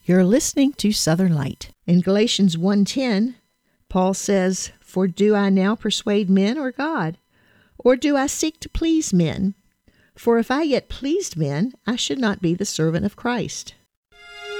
You're listening to Southern Light. In Galatians 1:10, Paul says, "For do I now persuade men or God? Or do I seek to please men? For if I yet pleased men, I should not be the servant of Christ."